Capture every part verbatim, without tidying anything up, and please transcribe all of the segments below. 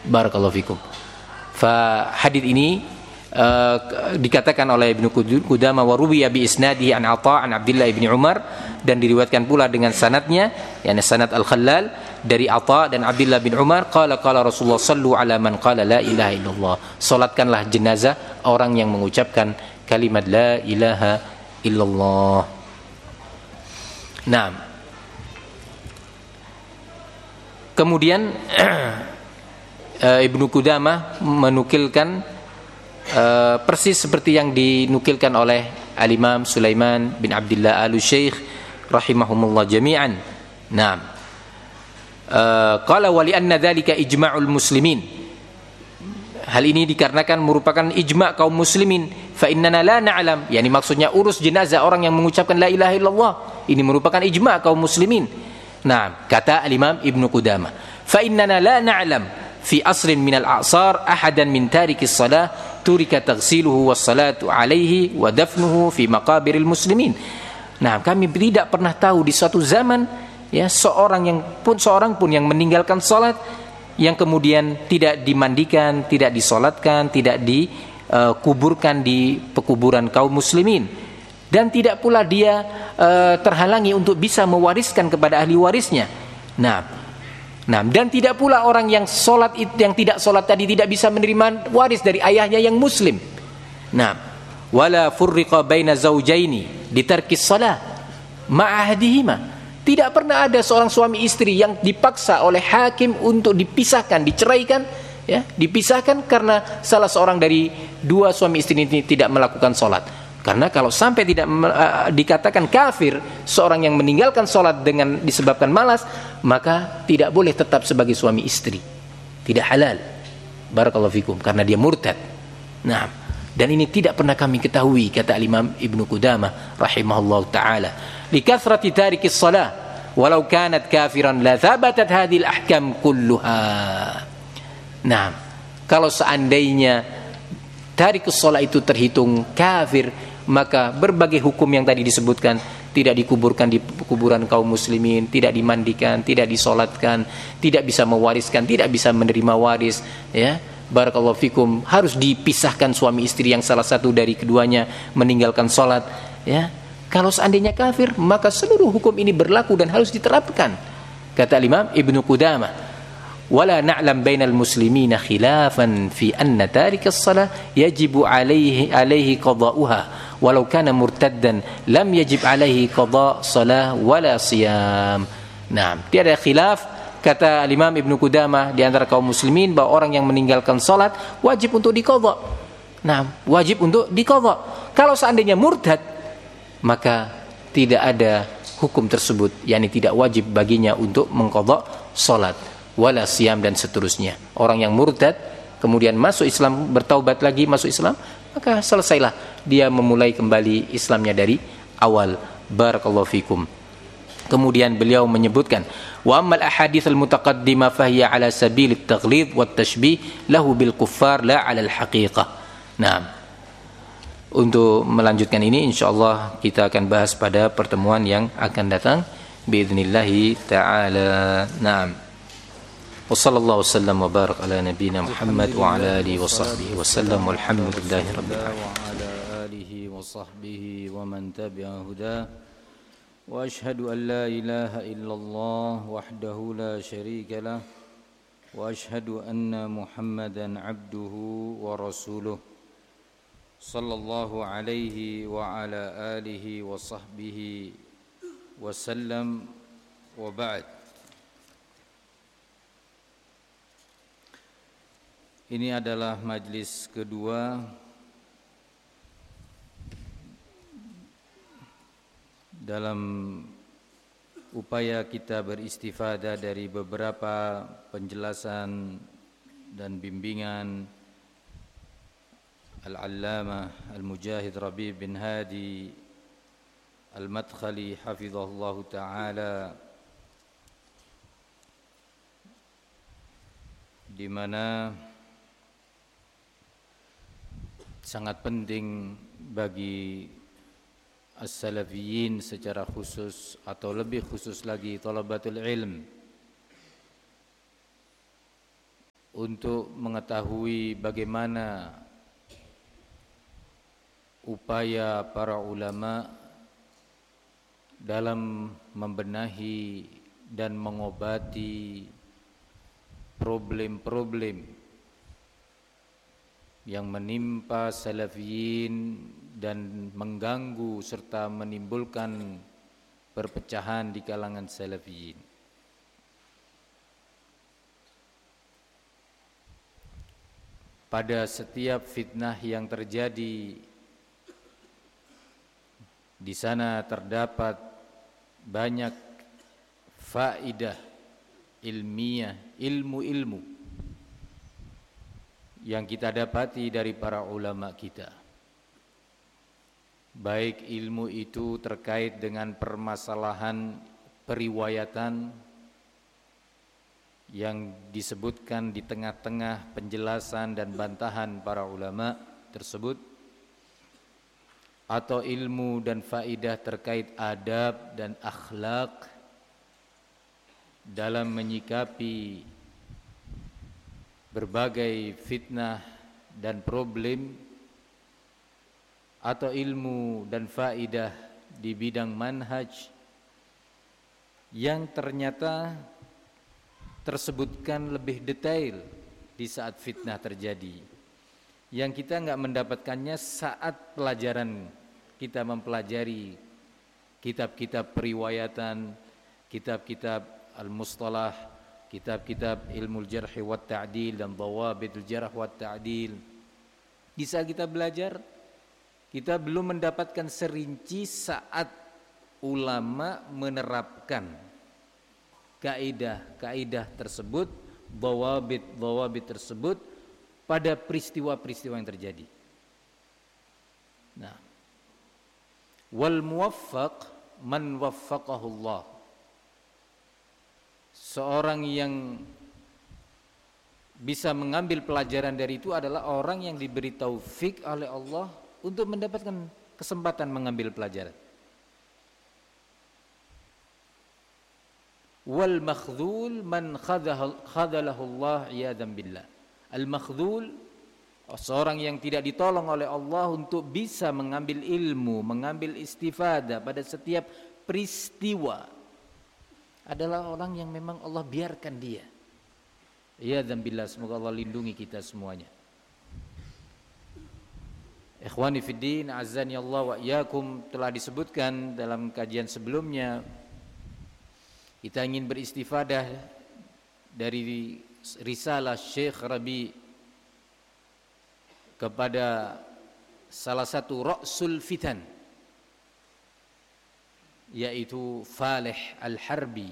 Barakallahu fikum. Fa hadits ini uh, dikatakan oleh Ibnu Qudamah wa ruwiya bi isnadihi an Atha an Abdullah bin Umar, dan diriwayatkan pula dengan sanadnya, yakni sanad Al-Khallal dari Atha dan Abdullah bin Umar, qala qala Rasulullah sallu ala man qala la ilaha illallah. Salatkanlah jenazah orang yang mengucapkan kalimat la ilaha illallah. Naam. Kemudian Ibnu Qudamah menukilkan uh, persis seperti yang dinukilkan oleh Al-Imam Sulaiman bin Abdullah Al-Syekh rahimahumullah jami'an. Naam. Uh, qala wa li anna dzalika ijma'ul muslimin. Hal ini dikarenakan merupakan ijma' kaum muslimin. Fa innana la na'lam, yakni maksudnya urus jenazah orang yang mengucapkan la ilaha illallah. Ini merupakan ijma' kaum muslimin. Nah, kata Al-Imam Ibnu Qudamah, fa innana la na'lam fi asrin min al-a'sar ahadan min tarikis salah turika taghsiluhu was-salatu alaihi wa dafnuhu fi maqabiril muslimin. Nah, kami tidak pernah tahu di suatu zaman ya seorang yang pun seorang pun yang meninggalkan salat yang kemudian tidak dimandikan, tidak disolatkan, tidak dikuburkan uh, di pekuburan kaum muslimin, dan tidak pula dia uh, terhalangi untuk bisa mewariskan kepada ahli warisnya. Nah, Nah, dan tidak pula orang yang solat yang tidak solat tadi tidak bisa menerima waris dari ayahnya yang muslim. Nah, wala furriqa baina zaujaini ditarkis shalah ma'ahdihima. Tidak pernah ada seorang suami istri yang dipaksa oleh hakim untuk dipisahkan, diceraikan, ya, dipisahkan karena salah seorang dari dua suami istri ini tidak melakukan solat. Karena kalau sampai tidak uh, dikatakan kafir seorang yang meninggalkan sholat dengan disebabkan malas, maka tidak boleh tetap sebagai suami istri, tidak halal. Barakallahu fikum, karena dia murtad. Nah, dan ini tidak pernah kami ketahui, kata Imam Ibnu Qudamah rahimahullah taala. Likathrati tarikis shalah walau kanat kafiran la thabatat hadhil ahkam kulluha. Nah, kalau seandainya tarikus shalah itu terhitung kafir, maka berbagai hukum yang tadi disebutkan, tidak dikuburkan di kuburan kaum muslimin, tidak dimandikan, tidak disolatkan, tidak bisa mewariskan, tidak bisa menerima waris, ya, barakallahu fikum, harus dipisahkan suami istri yang salah satu dari keduanya meninggalkan solat, ya. Kalau seandainya kafir, maka seluruh hukum ini berlaku dan harus diterapkan, kata Imam Ibnu Qudamah. Wala na'lam bainal muslimina khilafan fi anna tarikas salah yajibu alaihi alaihi qada'uha walau kana murtaddan lam yajib alaihi qada' salah wala siyam. Nah, tiada khilaf, kata Imam Ibnu Qudamah, di antara kaum muslimin bahwa orang yang meninggalkan salat wajib untuk diqadha. Nah, wajib untuk diqadha. Kalau seandainya murtad, maka tidak ada hukum tersebut, yakni tidak wajib baginya untuk mengqadha salat wala siyam dan seterusnya. Orang yang murtad kemudian masuk Islam, bertaubat lagi masuk Islam, maka selesailah dia memulai kembali Islamnya dari awal. Barakallahu fikum. Kemudian beliau menyebutkan, wa ammal ahadits al mutaqaddimah fahiya ala sabil at taghlid wat tashbih lahu bil kuffar la ala al haqiqah. Nah, untuk melanjutkan ini insyaallah kita akan bahas pada pertemuan yang akan datang باذنillah taala. Naam. وصلى الله وسلم وبارك على نبينا محمد وعلى آله وصحبه وسلم والحمد لله رب العالمين وعلى آله وصحبه ومن تبع هداه وأشهد أن لا إله إلا الله وحده لا شريك له وأشهد أن محمدا عبده ورسوله صلى الله عليه وعلى آله وصحبه وسلم وبعد. Ini adalah majlis kedua dalam upaya kita beristifadah dari beberapa penjelasan dan bimbingan Al-Allamah Al-Mujahid Rabi' bin Hadi Al-Madkhali hafizahullah ta'ala, di mana sangat penting bagi as-salafiyin secara khusus atau lebih khusus lagi talabatul ilm untuk mengetahui bagaimana upaya para ulama dalam membenahi dan mengobati problem-problem yang menimpa salafiyin dan mengganggu serta menimbulkan perpecahan di kalangan salafiyin. Pada setiap fitnah yang terjadi, di sana terdapat banyak faedah ilmiah, ilmu-ilmu yang kita dapati dari para ulama kita. Baik ilmu itu terkait dengan permasalahan periwayatan yang disebutkan di tengah-tengah penjelasan dan bantahan para ulama tersebut, atau ilmu dan faidah terkait adab dan akhlak dalam menyikapi berbagai fitnah dan problem, atau ilmu dan faidah di bidang manhaj yang ternyata tersebutkan lebih detail di saat fitnah terjadi, yang kita enggak mendapatkannya saat pelajaran kita mempelajari kitab-kitab periwayatan, kitab-kitab al-mustalah, kitab-kitab ilmu jarh wa ta'dil dan dhawabitul jarh wa ta'dil. Di saat kita belajar, kita belum mendapatkan serinci saat ulama menerapkan kaidah-kaidah tersebut, dhawabit-dhawabit tersebut pada peristiwa-peristiwa yang terjadi. Nah, wal muwaffaq man waffaqahu Allah. Seorang yang bisa mengambil pelajaran dari itu adalah orang yang diberi taufik oleh Allah untuk mendapatkan kesempatan mengambil pelajaran. Wal makhdhul man khadalahu Allah iyadan billah. Al makhdhul, seorang yang tidak ditolong oleh Allah untuk bisa mengambil ilmu, mengambil istifadah pada setiap peristiwa, adalah orang yang memang Allah biarkan dia. Iyadan billah, semoga Allah lindungi kita semuanya. Ikhwani fiddin, azani Allah wa iyyakum, telah disebutkan dalam kajian sebelumnya, kita ingin beristifadah dari risalah Syekh Rabi kepada salah satu Ra'sul Fitan, yaitu Falih Al-Harbi.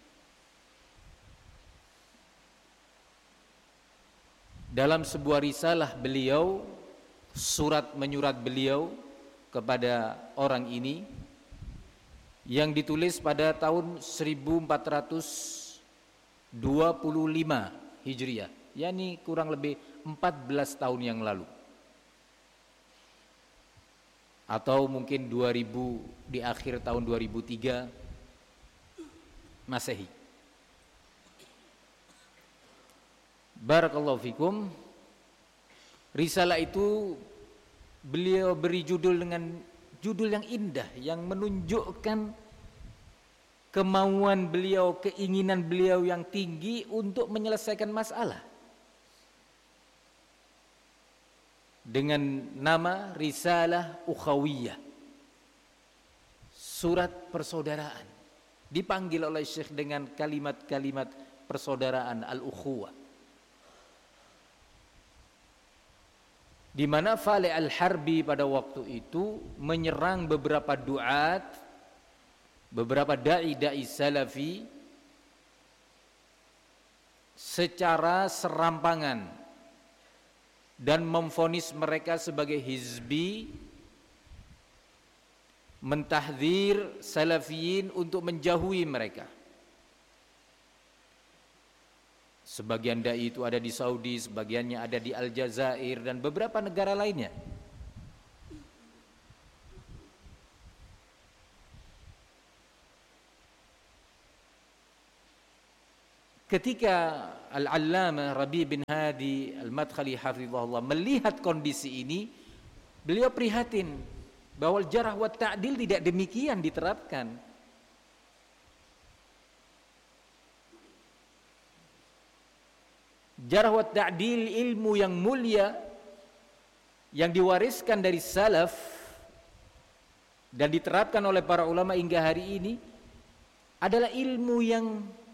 Dalam sebuah risalah beliau, surat menyurat beliau kepada orang ini, yang ditulis pada tahun seribu empat ratus dua puluh lima Hijriah, yakni kurang lebih empat belas tahun yang lalu, atau mungkin dua ribu, di akhir tahun dua ribu tiga Masehi. Barakallahu fikum. Risalah itu beliau beri judul dengan judul yang indah, yang menunjukkan kemauan beliau, keinginan beliau yang tinggi untuk menyelesaikan masalah, dengan nama Risalah Ukhawiyah, surat persaudaraan. Dipanggil oleh Syekh dengan kalimat-kalimat persaudaraan, al-ukhuwah, di mana Falih Al-Harbi pada waktu itu menyerang beberapa duat, beberapa dai-dai salafi secara serampangan dan memvonis mereka sebagai hizbi, mentahdzir salafiyin untuk menjauhi mereka. Sebagian dai itu ada di Saudi, sebagiannya ada di Aljazair dan beberapa negara lainnya. Ketika Al-Allamah Rabi bin Hadi Al-Madkhali hafizahullah melihat kondisi ini, beliau prihatin bahwa jarh wa ta'dil tidak demikian diterapkan. Jarh wa ta'dil ilmu yang mulia yang diwariskan dari salaf dan diterapkan oleh para ulama hingga hari ini adalah ilmu yang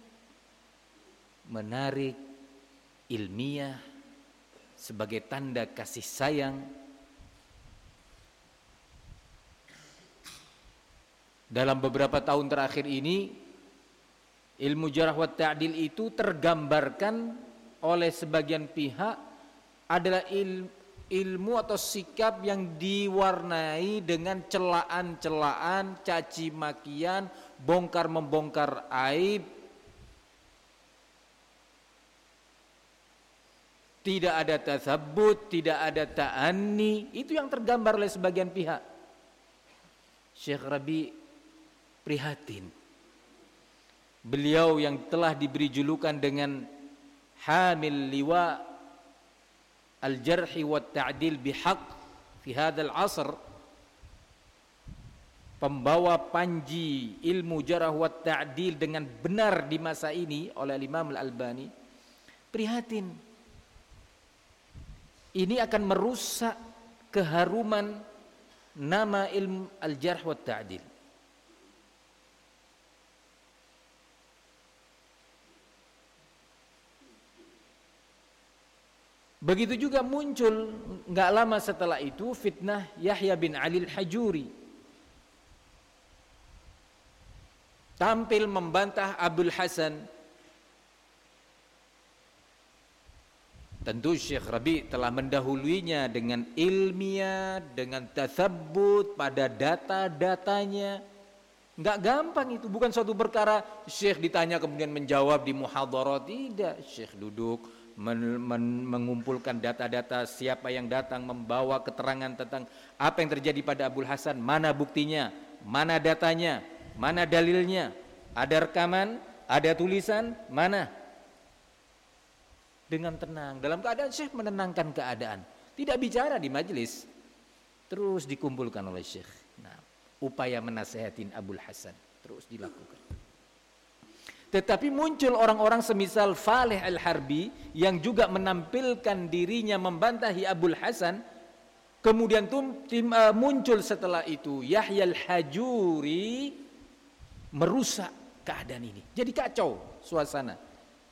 menarik, ilmiah, sebagai tanda kasih sayang. Dalam beberapa tahun terakhir ini, ilmu jarh wa ta'dil itu tergambarkan oleh sebagian pihak adalah il, ilmu atau sikap yang diwarnai dengan celaan-celaan, caci makian, bongkar-membongkar aib. Tidak ada tatsabbut, tidak ada ta'anni. Itu yang tergambar oleh sebagian pihak. Syekh Rabi prihatin. Beliau yang telah diberi julukan dengan hamil liwa al-jarhi wa ta'dil bihaq fi hadzal asr, pembawa panji ilmu jarh wa ta'dil dengan benar di masa ini oleh Imam Al-Albani, prihatin. Ini akan merusak keharuman nama ilmu al-jarh wa ta'dil. Begitu juga muncul enggak lama setelah itu fitnah Yahya bin Ali al-Hajuri, tampil membantah Abdul Hasan. Tentu Syekh Rabi telah mendahuluinya dengan ilmiah, dengan tatsabbut pada data-datanya. Enggak gampang itu, bukan suatu perkara Syekh ditanya kemudian menjawab di muhadharah. Tidak, Syekh duduk men men mengumpulkan data-data, siapa yang datang membawa keterangan tentang apa yang terjadi pada Abdul Hasan, mana buktinya, mana datanya, mana dalilnya, ada rekaman, ada tulisan, mana. Dengan tenang, dalam keadaan Syekh menenangkan keadaan, tidak bicara di majelis, terus dikumpulkan oleh Syekh. Nah, upaya menasehatin Abdul Hasan terus dilakukan. Tetapi muncul orang-orang semisal Faleh Al-Harbi yang juga menampilkan dirinya membantahi Abdul Hasan. Kemudian tum, tim, uh, muncul setelah itu Yahya Al-Hajuri, merusak keadaan ini. Jadi kacau suasana.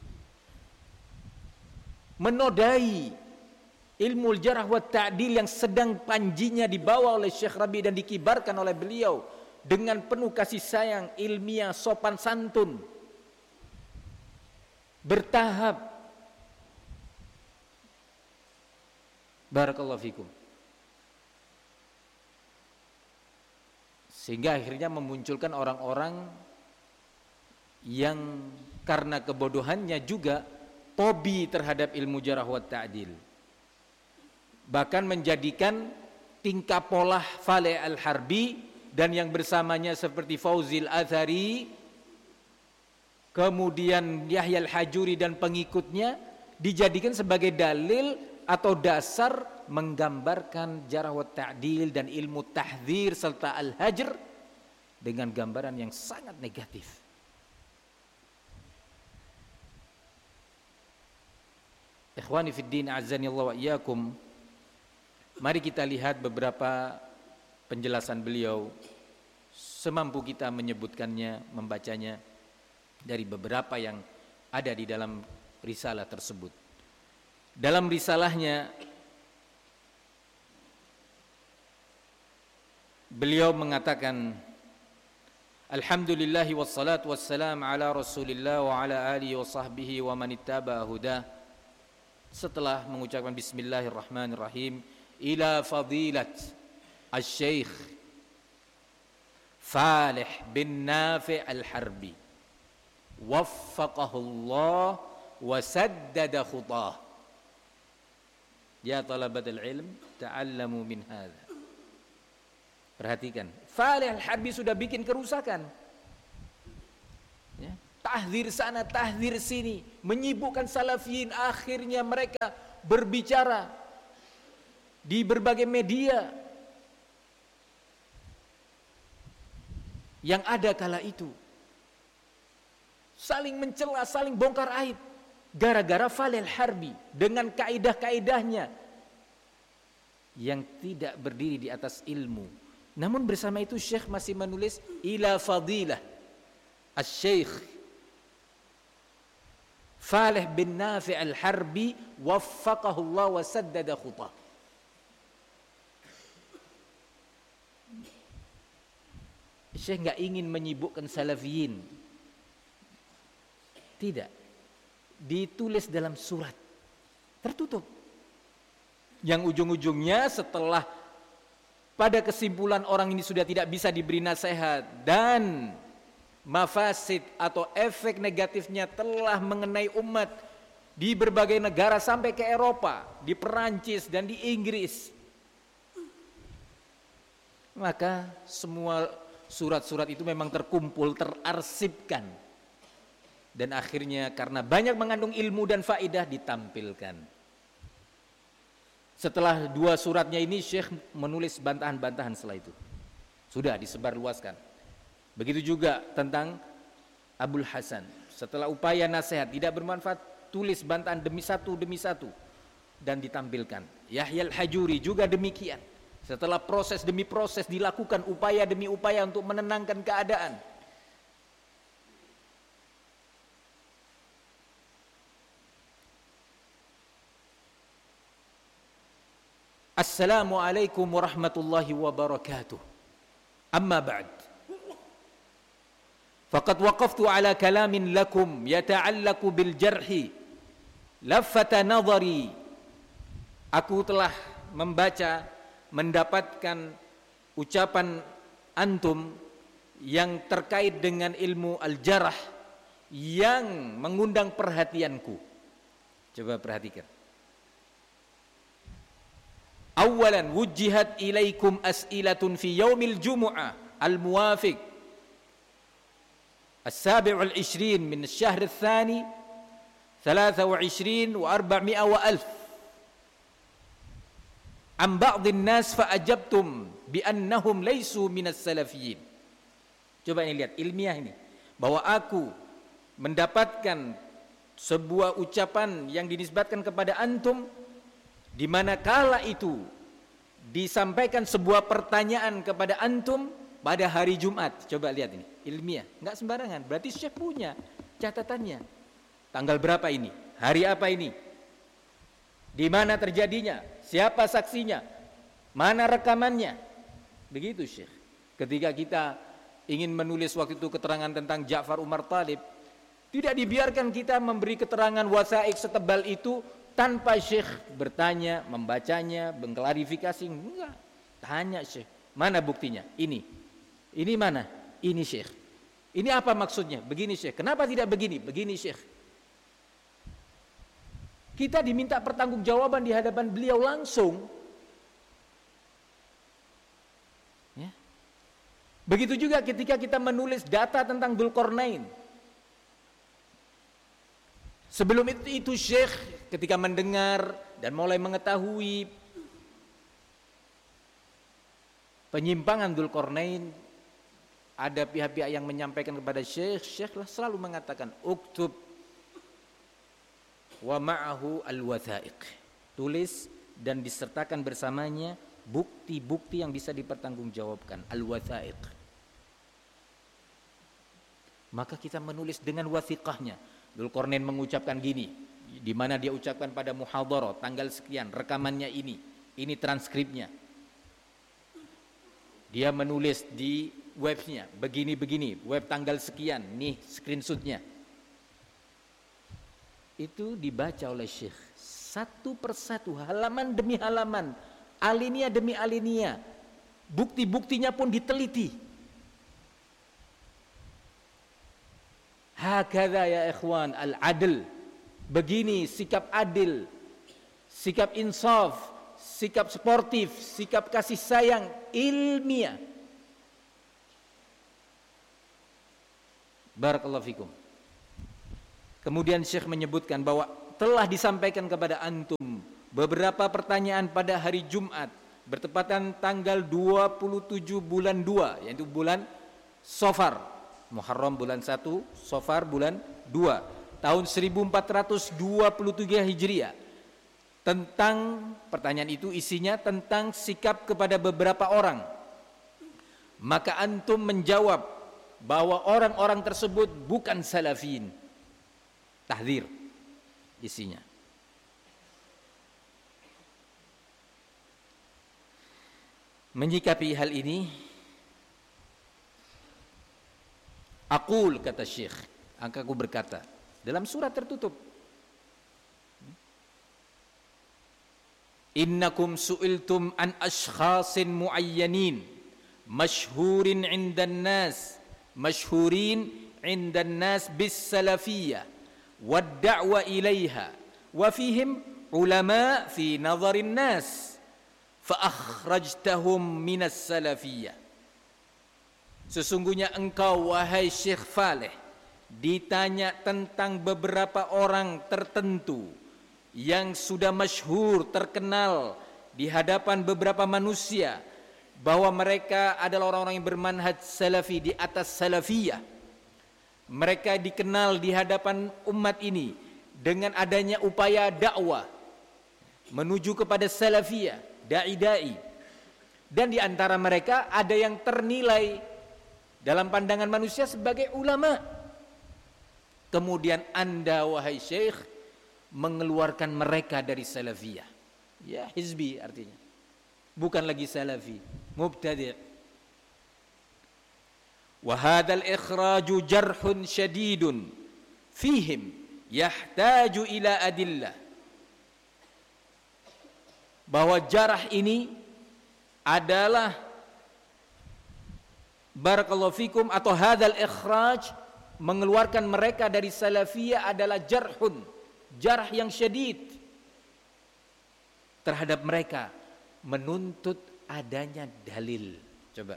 Menodai ilmu jarh wa ta'dil yang sedang panjinya dibawa oleh Syekh Rabi dan dikibarkan oleh beliau dengan penuh kasih sayang, ilmiah, sopan santun, bertahap. Barakallahu fikum. Sehingga akhirnya memunculkan orang-orang yang karena kebodohannya juga fobi terhadap ilmu jarh wa ta'dil, bahkan menjadikan tingkah pola Faleh Al-Harbi dan yang bersamanya seperti Fauzil Athari, kemudian Yahya Al-Hajuri dan pengikutnya dijadikan sebagai dalil atau dasar menggambarkan jarh wa ta'dil dan ilmu tahdzir serta al-hajr dengan gambaran yang sangat negatif. Ikhwani fid din, a'azzani Allah wa iyyakum. Mari kita lihat beberapa penjelasan beliau semampu kita menyebutkannya, membacanya dari beberapa yang ada di dalam risalah tersebut. Dalam risalahnya beliau mengatakan, alhamdulillahi wassalatu wassalam ala rasulillah wa ala alihi wa sahbihi wa man ittaba hudah. Setelah mengucapkan bismillahirrahmanirrahim, ila fadilat al-syekh Faleh bin Nafi' Al-Harbi waffaqahullah wa saddada khutah. Ya talabat al-ilm ta'allamu min hadha. Perhatikan, Faleh Al-Harbi sudah bikin kerusakan, ya. tahdzir sana, tahdzir sini, menyibukkan salafiyin. Akhirnya mereka berbicara di berbagai media yang ada kala itu, saling mencela, saling bongkar aib, gara-gara Falil Harbi dengan kaidah-kaidahnya yang tidak berdiri di atas ilmu. Namun bersama itu Syekh masih menulis ila fadilah Asy-Syaikh Falih bin Nafi' Al-Harbi waffaqahullah wa saddada khutah. Syekh enggak ingin menyibukkan salafiyin. Tidak. Ditulis dalam surat tertutup. Yang ujung-ujungnya setelah pada kesimpulan orang ini sudah tidak bisa diberi nasihat dan mafasid atau efek negatifnya telah mengenai umat di berbagai negara sampai ke Eropa, di Perancis dan di Inggris. Maka semua surat-surat itu memang terkumpul, terarsipkan. Dan akhirnya karena banyak mengandung ilmu dan faidah ditampilkan. Setelah dua suratnya ini Syekh menulis bantahan-bantahan setelah itu. Sudah disebarluaskan. Begitu juga tentang Abul Hasan. Setelah upaya nasihat tidak bermanfaat, tulis bantahan demi satu demi satu dan ditampilkan. Yahya Al-Hajuri juga demikian. Setelah proses demi proses dilakukan upaya demi upaya untuk menenangkan keadaan. Assalamualaikum warahmatullahi wabarakatuh. Amma ba'd. Faqad waqaftu ala kalamin lakum yata'allaku bil jarhi. Laffata nadhari. Aku telah membaca, mendapatkan ucapan antum yang terkait dengan ilmu al-jarh yang mengundang perhatianku. Coba perhatikan. Awalan wujjihat ilaikum as'ilatun fi yaumil jumu'ah al-muwafiq as-sabi' wal-ishrin min asy-syahr ats-tsani thalatha wa ishrin wa arba'mi'a wa alf an ba'dhin nas fa ajabtum bi annahum laysu minas salafiyyin. Coba ini lihat ilmiah ini, bahwa aku mendapatkan sebuah ucapan yang dinisbatkan kepada antum di mana kala itu disampaikan sebuah pertanyaan kepada antum pada hari Jumat. Coba lihat ini, ilmiah, enggak sembarangan. Berarti Syekh punya catatannya. Tanggal berapa ini? Hari apa ini? Di mana terjadinya? Siapa saksinya? Mana rekamannya? Begitu Syekh. Ketika kita ingin menulis waktu itu keterangan tentang Ja'far Umar Thalib, tidak dibiarkan kita memberi keterangan wasaik setebal itu tanpa Syekh bertanya, membacanya, mengklarifikasi. Enggak. Tanya Syekh, mana buktinya? Ini. Ini mana? Ini Syekh. Ini apa maksudnya? Begini Syekh. Kenapa tidak begini? Begini Syekh. Kita diminta pertanggungjawaban di hadapan beliau langsung. Ya. Begitu juga ketika kita menulis data tentang Dzulqarnain. Sebelum itu, itu Syekh ketika mendengar dan mulai mengetahui penyimpangan Dzulqarnain, ada pihak-pihak yang menyampaikan kepada Syekh, Syekh selalu mengatakan uktub wa ma'ahu al-wathaiq. Tulis dan disertakan bersamanya bukti-bukti yang bisa dipertanggungjawabkan, al-wathaiq. Maka kita menulis dengan wathiqahnya. Dzulqarnain mengucapkan gini, di mana dia ucapkan pada muhadharah tanggal sekian, rekamannya ini, ini transkripnya. Dia menulis di webnya, begini-begini, web tanggal sekian, nih screenshotnya. Itu dibaca oleh Syekh satu persatu, halaman demi halaman, alinea demi alinea, bukti-buktinya pun diteliti. Hakadha ya ikhwan al-adl. Begini sikap adil, sikap insaf, sikap sportif, sikap kasih sayang ilmiah. Barakallahu fikum. Kemudian Syekh menyebutkan bahwa telah disampaikan kepada antum beberapa pertanyaan pada hari Jumat bertepatan tanggal dua puluh tujuh bulan dua, yaitu bulan Safar. Muharram bulan satu, Safar bulan dua, tahun seribu empat ratus dua puluh tiga Hijriah. Tentang pertanyaan itu isinya tentang sikap kepada beberapa orang. Maka antum menjawab bahwa orang-orang tersebut bukan salafin. Tahdzir isinya. Menyikapi hal ini, aqul, kata Syekh, aku berkata dalam surat tertutup, innakum su'iltum an ashkhasin muayyanin mashhurin 'indan nas mashhurin 'indan nas bis salafiyyah wad da'wa ilaiha wa fihim ulama fi nadharin nas fa akhrajtahum minas salafiyyah. Sesungguhnya engkau wahai Syekh Faleh ditanya tentang beberapa orang tertentu yang sudah masyhur, terkenal di hadapan beberapa manusia bahwa mereka adalah orang-orang yang bermanhaj salafi, di atas salafiyah. Mereka dikenal di hadapan umat ini dengan adanya upaya dakwah menuju kepada salafiyah, dai-dai. Dan di antara mereka ada yang ternilai dalam pandangan manusia sebagai ulama. Kemudian Anda wahai Syekh mengeluarkan mereka dari salafiyah. Ya, hizbi artinya. Bukan lagi salafi, mubtadi'. Wa hadzal ikhraju jarhun syadidun fihim yahtaju ila adillah. Bahwa jarah ini adalah barakallahu fikum, atau hadzal ikhraj, mengeluarkan mereka dari salafiyah adalah jarhun, jarh yang syadid terhadap mereka, menuntut adanya dalil. Coba,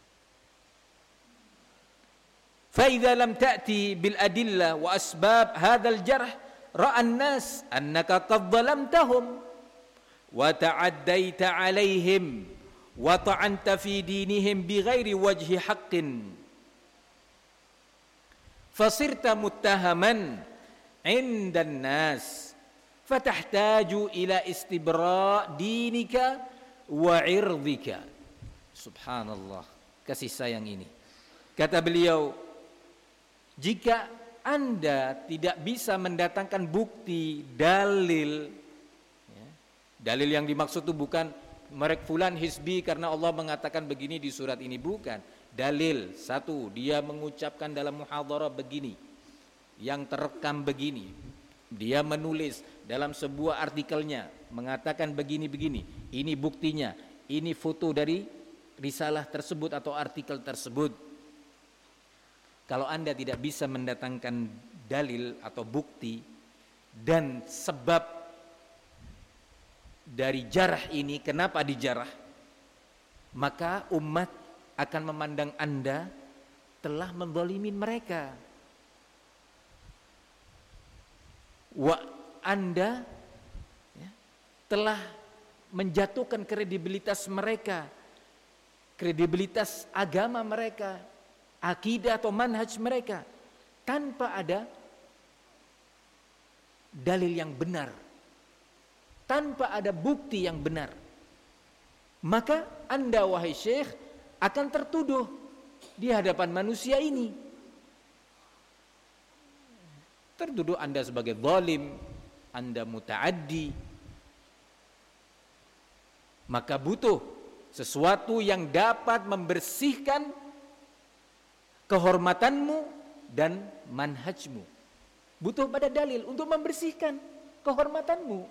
fa idza lam ta'ti bil adillah wa asbab hadzal jarh ra'a an-nas annaka qad zalamtahum wa ta'addaita 'alaihim wa ta'anta fi dinihim bighairi wajhi haqqin fasirta muttahaman 'indan nas fatahtaju ila istibra' dinika wa 'irdika. Subhanallah, kasih sayang ini. Kata beliau, jika Anda tidak bisa mendatangkan bukti, dalil, ya, dalil yang dimaksud itu bukan merek fulan hizbi karena Allah mengatakan begini di surat ini, bukan. Dalil, satu, dia mengucapkan dalam muhadharah begini, yang terekam begini, dia menulis dalam sebuah artikelnya mengatakan begini-begini, ini buktinya, ini foto dari risalah tersebut atau artikel tersebut. Kalau Anda tidak bisa mendatangkan dalil atau bukti dan sebab dari jarah ini, kenapa dijarah, maka umat akan memandang Anda telah menzalimi mereka. Wa Anda ya, telah menjatuhkan kredibilitas mereka, kredibilitas agama mereka, akidah atau manhaj mereka, tanpa ada dalil yang benar, tanpa ada bukti yang benar. Maka Anda wahai Syekh akan tertuduh di hadapan manusia ini, tertuduh Anda sebagai zalim, Anda muta'addi. Maka butuh sesuatu yang dapat membersihkan kehormatanmu dan manhajmu. Butuh pada dalil untuk membersihkan kehormatanmu.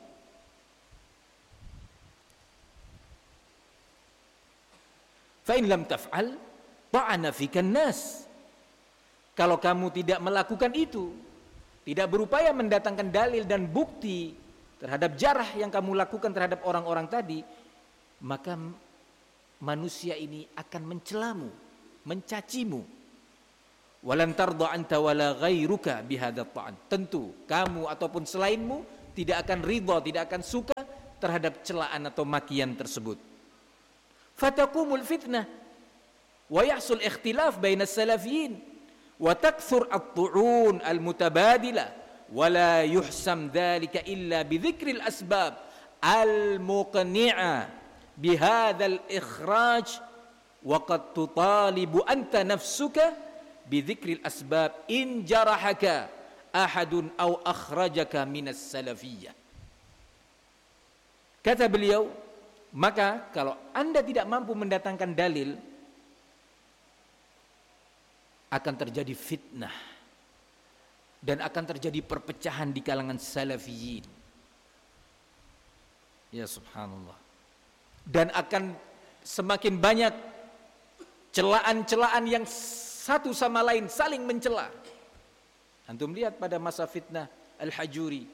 Fa in lam taf'al ta'ana fikan nas. Kalau kamu tidak melakukan itu, tidak berupaya mendatangkan dalil dan bukti terhadap jarah yang kamu lakukan terhadap orang-orang tadi, maka manusia ini akan mencelamu, mencacimu. Walan tarda anta wala ghairuka bihadzal ta'an. Tentu kamu ataupun selainmu tidak akan ridha, tidak akan suka terhadap celaan atau makian tersebut. Fataqumul fitnah wa yahsul ikhtilaf bainas salafiyyin wa takthur at-tu'un al-mutabadila wa la yuhsam dhalika illa bi dzikril asbab al-muqni'a bihadzal ikhraj wa qad tutalibu anta nafsuka bidzikril asbab in jarahaka ahadun aw akhrajaka minas salafiyyah. Kata beliau, maka kalau Anda tidak mampu mendatangkan dalil, akan terjadi fitnah dan akan terjadi perpecahan di kalangan salafiyin. Ya subhanallah. Dan akan semakin banyak celaan-celaan yang satu sama lain saling mencela. Antum lihat pada masa fitnah Al-Hajuri,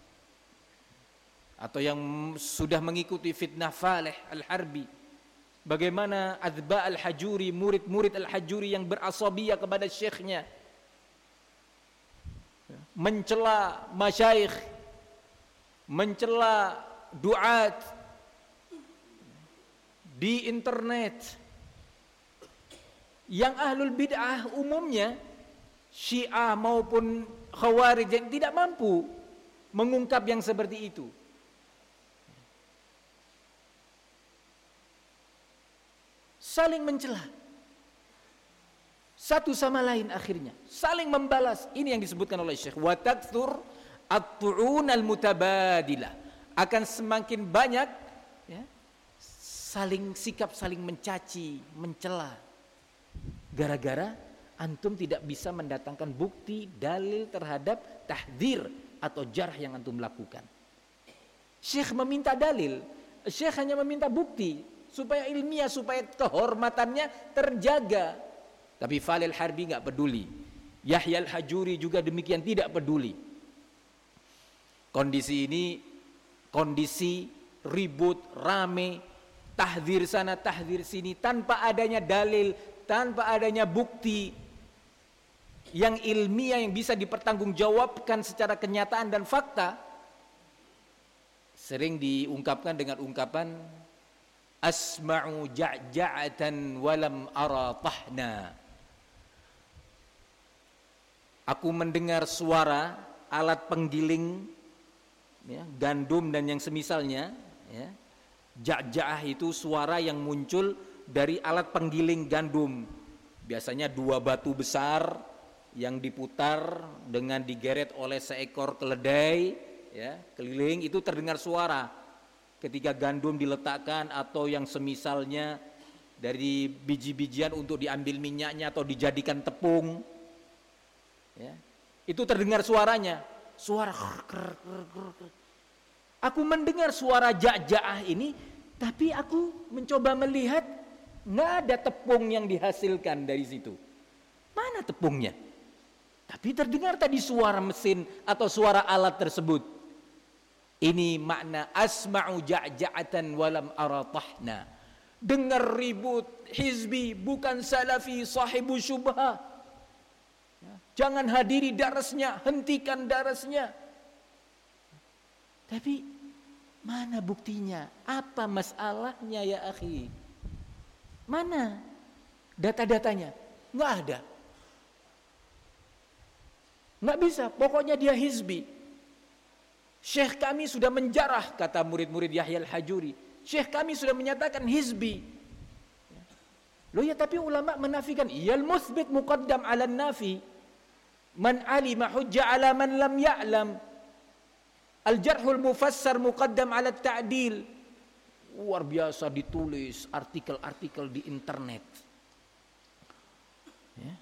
atau yang sudah mengikuti fitnah Faleh Al-Harbi, bagaimana Adba Al-Hajuri, murid-murid Al-Hajuri yang berasabiyah kepada syekhnya, mencela masyayikh, mencela duat di internet. Yang ahlul bid'ah umumnya Syiah maupun Khawarij yang tidak mampu mengungkap yang seperti itu. Saling mencela satu sama lain, akhirnya saling membalas. Ini yang disebutkan oleh Syekh, wa taktsur at-tu'un al-mutabadilah. Akan semakin banyak ya, saling sikap saling mencaci, mencela. Gara-gara antum tidak bisa mendatangkan bukti dalil terhadap tahdzir atau jarh yang antum lakukan. Syekh meminta dalil, Syekh hanya meminta bukti supaya ilmiah, supaya kehormatannya terjaga. Tapi Falil Harbi enggak peduli. Yahya Al-Hajuri juga demikian tidak peduli. Kondisi ini kondisi ribut, rame, tahdzir sana, tahdzir sini tanpa adanya dalil, tanpa adanya bukti yang ilmiah yang bisa dipertanggungjawabkan secara kenyataan dan fakta. Sering diungkapkan dengan ungkapan asma'u ja'ja'atan walam ara tahna. Aku mendengar suara alat penggiling ya, gandum dan yang semisalnya ya. Ja'ja'ah itu suara yang muncul dari alat penggiling gandum. Biasanya dua batu besar yang diputar dengan digeret oleh seekor keledai ya, keliling, itu terdengar suara ketika gandum diletakkan atau yang semisalnya dari biji-bijian untuk diambil minyaknya atau dijadikan tepung ya. Itu terdengar suaranya, suara ker, ker, ker, ker. Aku mendengar suara ja'ja'ah ini, tapi aku mencoba melihat nggak ada tepung yang dihasilkan dari situ. Mana tepungnya? Tapi terdengar tadi suara mesin atau suara alat tersebut. Ini makna asma'u ja'ja'atan walam ara tahna. Dengar ribut hizbi, bukan salafi, sahibu syubha. Jangan hadiri darasnya, hentikan darasnya. Tapi mana buktinya? Apa masalahnya ya akhi? Mana data-datanya? Nggak ada. Nggak bisa, pokoknya dia hizbi. Syekh kami sudah menjarah, kata murid-murid Yahya Al-Hajuri. Syekh kami sudah menyatakan hizbi. Loh ya, tapi ulama menafikan. Iyal muthbit muqaddam ala nafi. Man alima hujja ala man lam ya'lam. Al-jarhul mufassar muqaddam ala ta'dil. Luar biasa ditulis artikel-artikel di internet ya.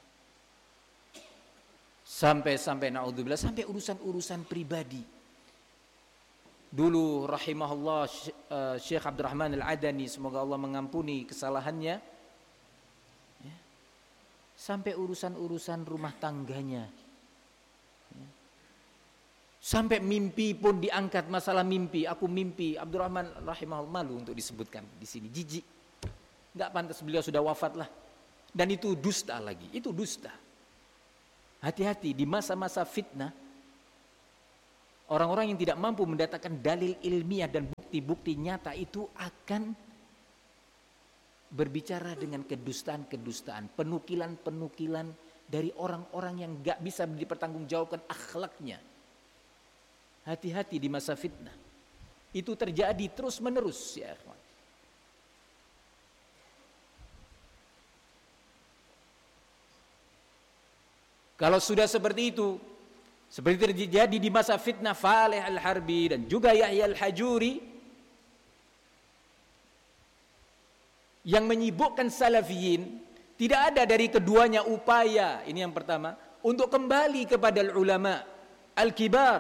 Sampai-sampai naudzubillah, sampai urusan-urusan pribadi. Dulu rahimahullah Syekh Abdurrahman Al-Adani, semoga Allah mengampuni kesalahannya ya. Sampai urusan-urusan rumah tangganya ya. Sampai mimpi pun diangkat, masalah mimpi. Aku mimpi, Abdurrahman rahimahullah, malu untuk disebutkan di sini, jijik. Enggak pantas, beliau sudah wafat lah. Dan itu dusta lagi, itu dusta. Hati-hati di masa-masa fitnah, orang-orang yang tidak mampu mendatangkan dalil ilmiah dan bukti-bukti nyata itu akan berbicara dengan kedustaan-kedustaan, penukilan-penukilan dari orang-orang yang gak bisa dipertanggungjawabkan akhlaknya. Hati-hati di masa fitnah. Itu terjadi terus-menerus ya ikhwan. Kalau sudah seperti itu, seperti terjadi di masa fitnah Falih Al-Harbi dan juga Yahya Al-Hajuri yang menyibukkan salafiyin, tidak ada dari keduanya upaya, ini yang pertama, untuk kembali kepada ulama al-kibar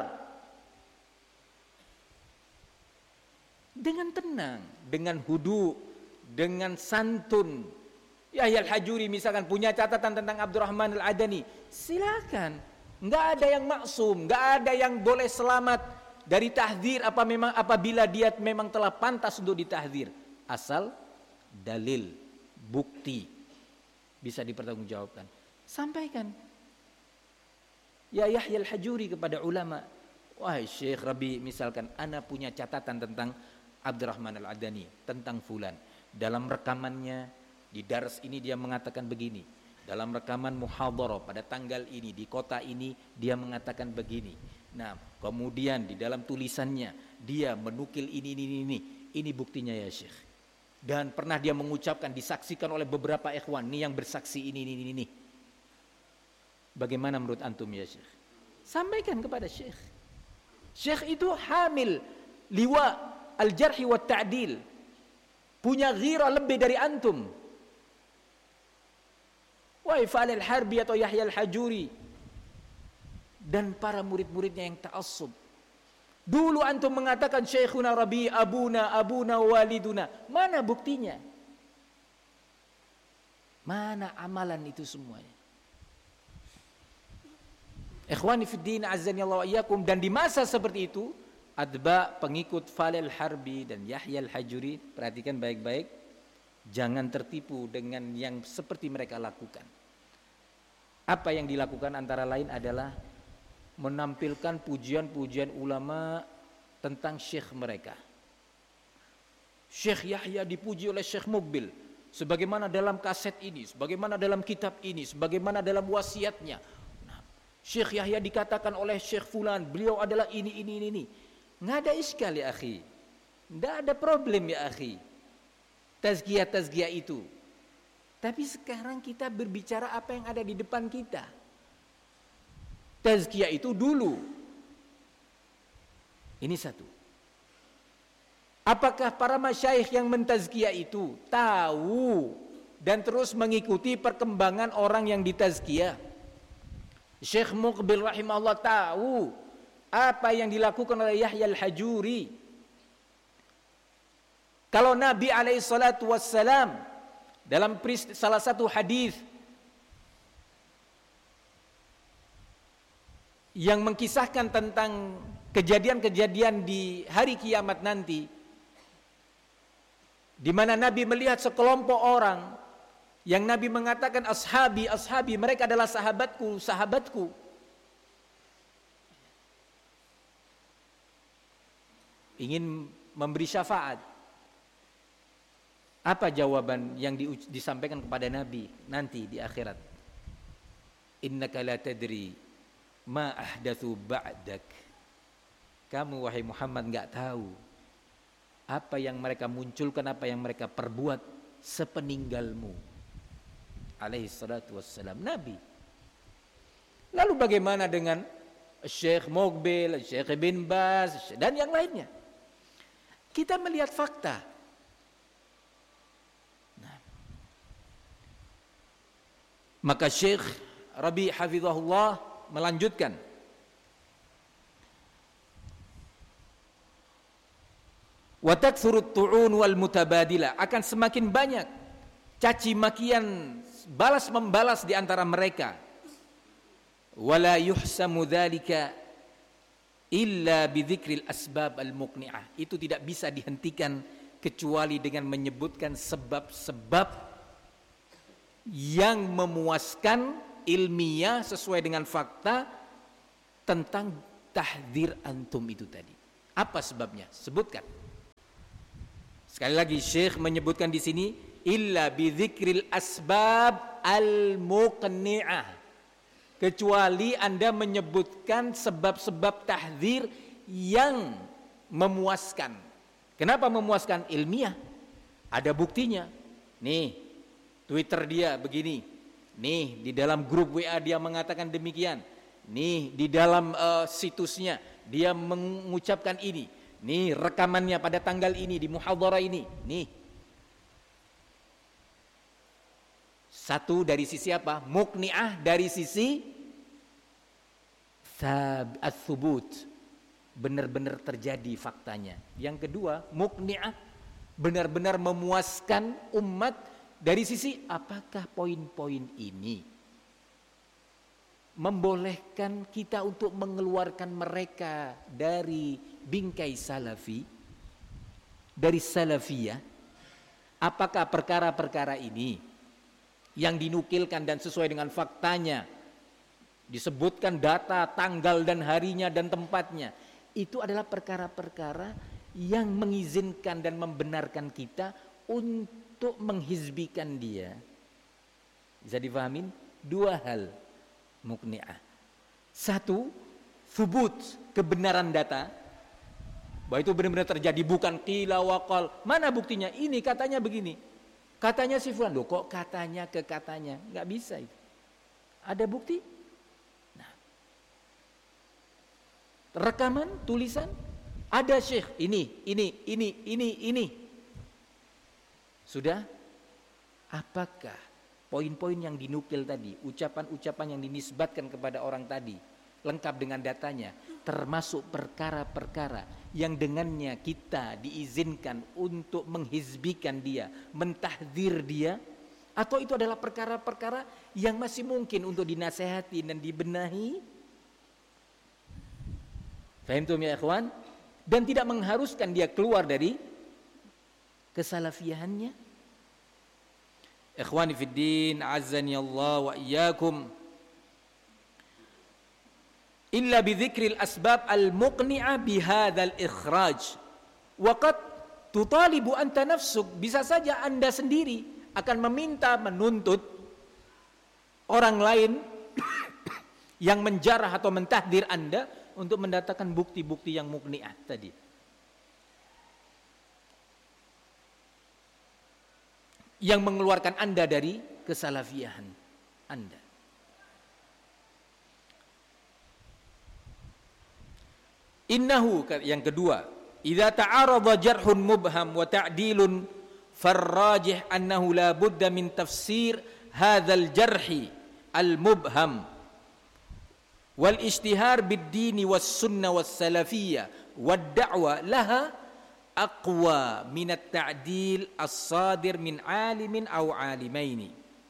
dengan tenang, dengan hudu, dengan santun. Yahya Al-Hajuri misalkan punya catatan tentang Abdurrahman Al-Adani, silakan. Enggak ada yang maksum, enggak ada yang boleh selamat dari tahdzir apa memang apabila dia memang telah pantas untuk ditahdzir, asal dalil, bukti bisa dipertanggungjawabkan. Sampaikan. Ya Yahya Al-Hajuri kepada ulama, wahai Syekh Rabi, misalkan ana punya catatan tentang Abdurrahman Al-Adani, tentang fulan. Dalam rekamannya di dars ini dia mengatakan begini. Dalam rekaman muhadharah pada tanggal ini di kota ini dia mengatakan begini. Nah, kemudian di dalam tulisannya dia menukil ini ini ini. Ini buktinya ya Syekh. Dan pernah dia mengucapkan, disaksikan oleh beberapa ikhwan, nih yang bersaksi ini ini ini. ini. Bagaimana menurut antum ya Syekh? Sampaikan kepada Syekh. Syekh itu hamil liwa al-jarhi wa ta'dil. Punya ghirah lebih dari antum. Wahai Falih Al-Harbi atau Yahya Al-Hajuri dan para murid-muridnya yang ta'assub. Dulu antum mengatakan Syekhuna Rabi, abuna, abuna, waliduna. Mana buktinya? Mana amalan itu semuanya? Ikhwani fiddin azzani Allah wa iyyakum. Dan di masa seperti itu, adba pengikut Falih Al-Harbi dan Yahya Al-Hajuri, perhatikan baik-baik, jangan tertipu dengan yang seperti mereka lakukan. Apa yang dilakukan antara lain adalah menampilkan pujian-pujian ulama tentang syekh mereka. Syekh Yahya dipuji oleh Syekh Mukbil sebagaimana dalam kaset ini, sebagaimana dalam kitab ini, sebagaimana dalam wasiatnya. Nah, Syekh Yahya dikatakan oleh Syekh fulan, beliau adalah ini ini ini. ini. Nggak ada iskal ya akhi. Nggak ada problem ya akhi. Tazkiyah-tazkiyah itu. Tapi sekarang kita berbicara apa yang ada di depan kita. Tazkiyah itu dulu. Ini satu. Apakah para masyayikh yang mentazkiyah itu tahu dan terus mengikuti perkembangan orang yang ditazkiyah? Syekh Muqbil rahimahullah tahu apa yang dilakukan oleh Yahya Al-Hajuri. Kalau Nabi alaihi salatu wassalam dalam salah satu hadis yang mengkisahkan tentang kejadian-kejadian di hari kiamat nanti, di mana Nabi melihat sekelompok orang yang Nabi mengatakan ashabi, ashabi, mereka adalah sahabatku, sahabatku. Ingin memberi syafaat. Apa jawaban yang disampaikan kepada Nabi nanti di akhirat? Innaka la tadri ma ahdatsu ba'dak. Kamu wahai Muhammad enggak tahu apa yang mereka munculkan, apa yang mereka perbuat sepeninggalmu. Alaihi salatu wassalam, Nabi. Lalu bagaimana dengan Syekh Muqbil, Syekh Ibn Baz dan yang lainnya? Kita melihat fakta. Nah. Maka Syekh Rabi hafizahullah melanjutkan, wa takthurut tu'un wal mutabadila, akan semakin banyak caci makian balas membalas di antara mereka. Wala yuhsamu dzalika illa bidzikril asbab al-muqni'ah. Itu tidak bisa dihentikan kecuali dengan menyebutkan sebab-sebab yang memuaskan ilmiah sesuai dengan fakta tentang tahdzir antum itu tadi. Apa sebabnya? Sebutkan. Sekali lagi Syekh menyebutkan di sini illa bidzikril asbab al-muqni'ah. Kecuali Anda menyebutkan sebab-sebab tahdzir yang memuaskan. Kenapa memuaskan? Ilmiah. Ada buktinya. Nih, Twitter dia begini. Nih, di dalam grup W A dia mengatakan demikian. Nih, di dalam uh, situsnya dia mengucapkan ini. Nih, rekamannya pada tanggal ini di muhadharah ini. Nih. Satu dari sisi apa? Muqni'ah, dari sisi ats-tsubut. Benar-benar terjadi faktanya. Yang kedua, muqni'ah, benar-benar memuaskan umat dari sisi apakah poin-poin ini membolehkan kita untuk mengeluarkan mereka dari bingkai salafi, dari salafiyah. Apakah perkara-perkara ini yang dinukilkan dan sesuai dengan faktanya, disebutkan data, tanggal dan harinya dan tempatnya, itu adalah perkara-perkara yang mengizinkan dan membenarkan kita untuk menghizbikan dia. Bisa difahamin? Dua hal muqni'ah. Satu, thubut, kebenaran data, bahwa itu benar-benar terjadi, bukan qila wa qal. Mana buktinya? Ini katanya begini. Katanya si fulan. Loh, kok katanya ke katanya? Enggak bisa itu. Ada bukti? Nah. Rekaman, tulisan, ada syekh ini, ini, ini, ini, ini. Sudah? Apakah poin-poin yang dinukil tadi, ucapan-ucapan yang dinisbatkan kepada orang tadi, lengkap dengan datanya, termasuk perkara-perkara yang dengannya kita diizinkan untuk menghizbikan dia, mentahdzir dia, atau itu adalah perkara-perkara yang masih mungkin untuk dinasehati dan dibenahi? Fahimtum ya ikhwan? Dan tidak mengharuskan dia keluar dari kesalafiyahannya. Ikhwani fid din, azzani Allah wa iyyakum. Illa bi dzikril asbab al-muqni'ah bi hadzal ikhraj. Wa qad tutalibu anta nafsuk, bisa saja Anda sendiri akan meminta, menuntut orang lain yang menjarah atau mentahdir Anda untuk mendatangkan bukti-bukti yang muqni'ah tadi. Yang mengeluarkan Anda dari kesalafiyahan Anda. Innahu, yang kedua, idza ta'arada jarhun mubham wa ta'dilun farrajih annahu la budda min tafsir hadzal jarhi al-mubham wal ijtihar bid-dini was sunnah was salafiyah wad da'wa laha aqwa min at-ta'dil as-sadir min alimin aw alimaini.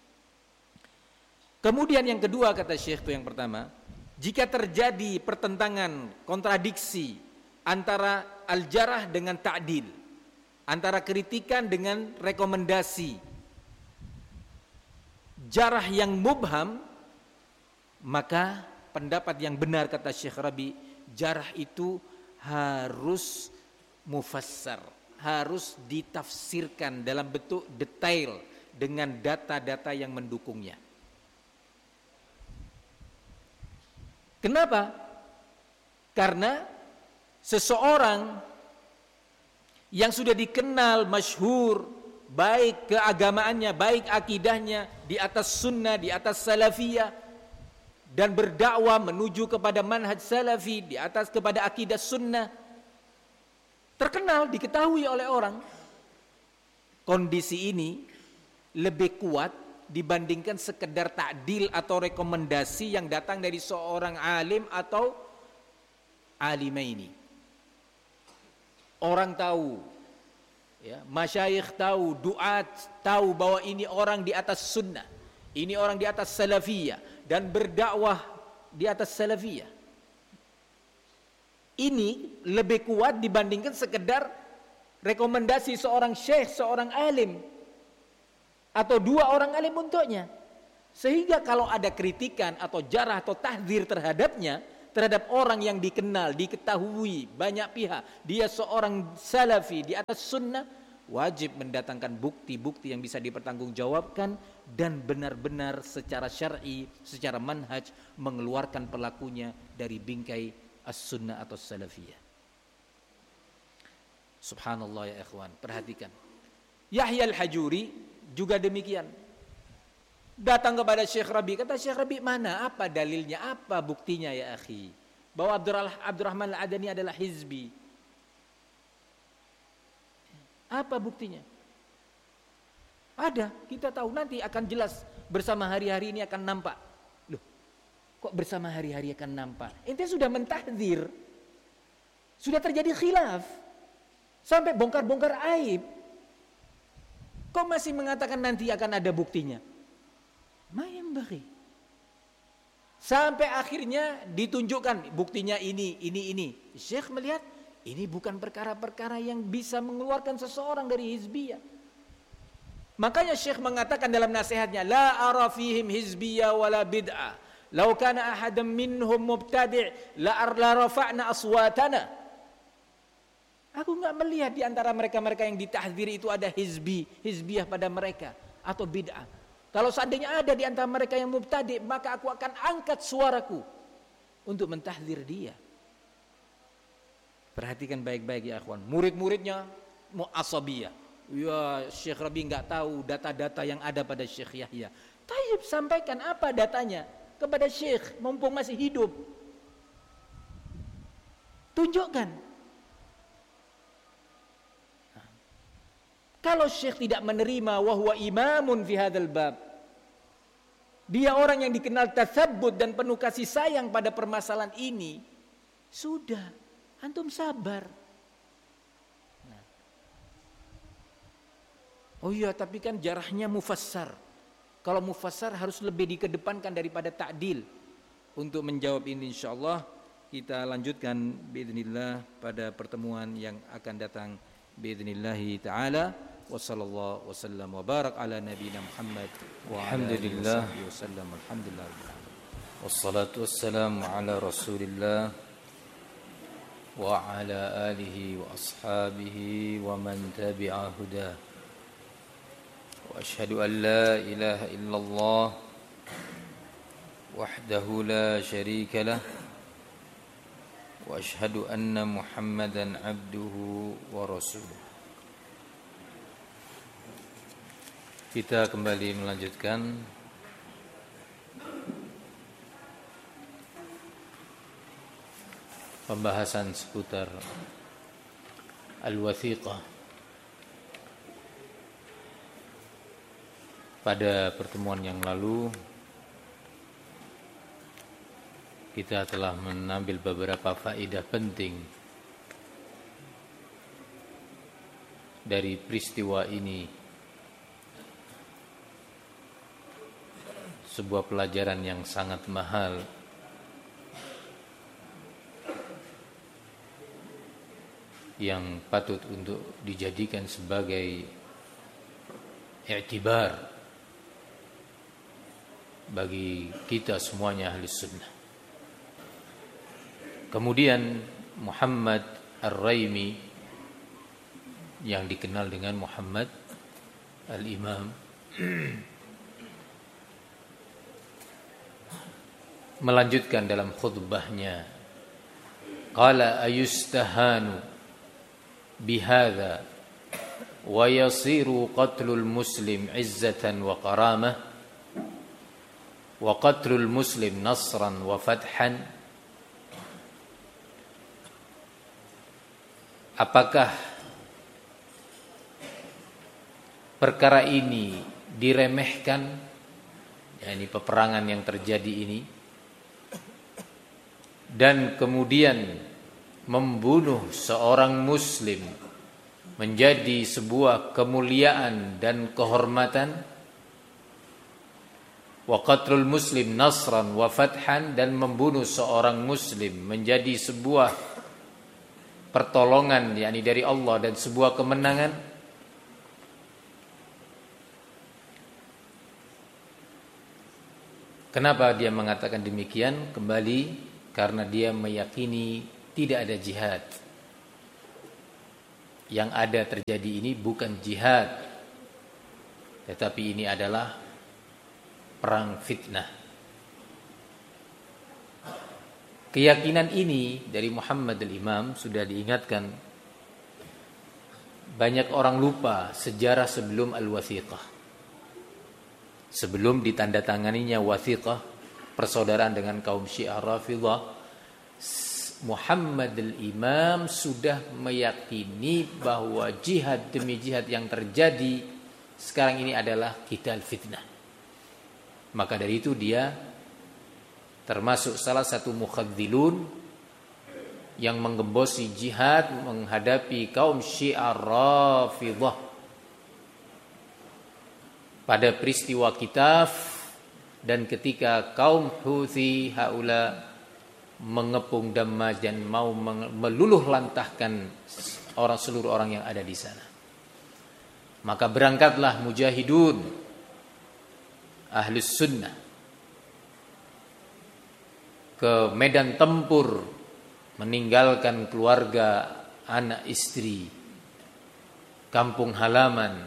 Kemudian yang kedua, kata Syekh, itu yang pertama, jika terjadi pertentangan, kontradiksi antara al-jarah dengan ta'dil, antara kritikan dengan rekomendasi, jarah yang mubham, maka pendapat yang benar, kata Syekh Rabi, jarah itu harus mufassar, harus ditafsirkan dalam bentuk detail dengan data-data yang mendukungnya. Kenapa? Karena seseorang yang sudah dikenal masyhur baik keagamaannya, baik akidahnya di atas sunnah, di atas salafiyah, dan berdakwah menuju kepada manhaj salafi di atas kepada akidah sunnah, terkenal, diketahui oleh orang, kondisi ini lebih kuat dibandingkan sekedar takdil atau rekomendasi yang datang dari seorang alim atau alimaini. Orang tahu, ya, masyayikh tahu, duat tahu bahwa ini orang di atas sunnah, ini orang di atas salafiyah dan berdakwah di atas salafiyah. Ini lebih kuat dibandingkan sekedar rekomendasi seorang syekh, seorang alim, atau dua orang alim untuknya. Sehingga kalau ada kritikan atau jarah atau tahdzir terhadapnya, terhadap orang yang dikenal, diketahui banyak pihak, dia seorang salafi di atas sunnah, wajib mendatangkan bukti-bukti yang bisa dipertanggungjawabkan dan benar-benar secara syar'i, secara manhaj mengeluarkan pelakunya dari bingkai as-sunnah atau salafiyah. Subhanallah ya ikhwan, perhatikan. Yahya al-Hajuri juga demikian. Datang kepada Syekh Rabi, kata Syekh Rabi, mana, apa dalilnya, apa buktinya ya akhi, bahwa Abdurrahman al-Adani adalah hizbi. Apa buktinya? Ada, kita tahu, nanti akan jelas, bersama hari-hari ini akan nampak. Loh, kok bersama hari-hari akan nampak? Ente sudah mentahdzir, sudah terjadi khilaf, sampai bongkar-bongkar aib. Kok masih mengatakan nanti akan ada buktinya? Mayambaghi. Sampai akhirnya ditunjukkan buktinya ini, ini, ini. Syekh melihat ini bukan perkara-perkara yang bisa mengeluarkan seseorang dari hizbiyah. Makanya Syekh mengatakan dalam nasihatnya, la ara fihim hizbiyah wala bid'ah. Lau kana ahadam minhum mubtadi' la arla rafa'na aswatana. Aku enggak melihat di antara mereka-mereka yang ditahdzir itu ada hizbi, hizbiyah pada mereka atau bid'ah. Kalau seandainya ada di antara mereka yang mubtadi', maka aku akan angkat suaraku untuk mentahdzir dia. Perhatikan baik-baik ya akhwan. Murid-muridnya mu'asabiyah. Ya, Syekh Rabi enggak tahu data-data yang ada pada Syekh Yahya. Tayyib, sampaikan apa datanya kepada Syekh mumpung masih hidup. Tunjukkan. Kalau Syekh tidak menerima wahwa imamun fi hadzal bab, dia orang yang dikenal tatsabbut dan penuh kasih sayang pada permasalahan ini, sudah, antum sabar. Nah. Oh iya, tapi kan jarahnya mufassar. Kalau mufassar harus lebih dikedepankan daripada ta'dil. Untuk menjawab ini insyaallah kita lanjutkan biidznillah pada pertemuan yang akan datang biidznillah taala. Wa sallallahu wasallam wa barak ala nabiyina Muhammad wa alhamdulillah wasallam alhamdulillah wassalatu wassalamu ala rasulillah wa ala alihi wa ashabihi wa man tabi'a huda wa ashhadu an la ilaha illallah wahdahu la syarika lah wa ashhadu anna Muhammadan abduhu wa rasuluh. Kita kembali melanjutkan pembahasan seputar al-wathiqah. Pada pertemuan yang lalu kita telah mengambil beberapa faedah penting dari peristiwa ini. Sebuah pelajaran yang sangat mahal yang patut untuk dijadikan sebagai i'tibar bagi kita semuanya ahli sunnah. Kemudian Muhammad Ar-Raimi yang dikenal dengan Muhammad Al-Imam melanjutkan dalam khutbahnya, qala ayustahanu bihadza wa yasiru qatlul muslim izzatan wa karamah wa qatlul muslim nasran wa fathan. Apakah perkara ini diremehkan, yakni peperangan yang terjadi ini, dan kemudian membunuh seorang muslim menjadi sebuah kemuliaan dan kehormatan, wa qatlul muslim nasran wa fathan, dan membunuh seorang muslim menjadi sebuah pertolongan yakni dari Allah dan sebuah kemenangan. Kenapa dia mengatakan demikian? Kembali karena dia meyakini tidak ada jihad. Yang ada terjadi ini bukan jihad, tetapi ini adalah perang fitnah. Keyakinan ini dari Muhammad al-Imam sudah diingatkan. Banyak orang lupa sejarah sebelum al-wathiqah. Sebelum ditandatanganinya wathiqah, persaudaraan dengan kaum Syiah Rafidhah, Muhammad al-Imam sudah meyakini bahwa jihad demi jihad yang terjadi sekarang ini adalah qital fitnah. Maka dari itu dia termasuk salah satu mukhadzilun yang menggembosi jihad menghadapi kaum Syiah Rafidhah. Pada peristiwa Kitaf dan ketika kaum Houthi haula mengepung Dammaj dan mau meluluh lantahkan orang seluruh orang yang ada di sana. Maka berangkatlah mujahidun Ahlus Sunnah ke medan tempur, meninggalkan keluarga, anak istri, kampung halaman.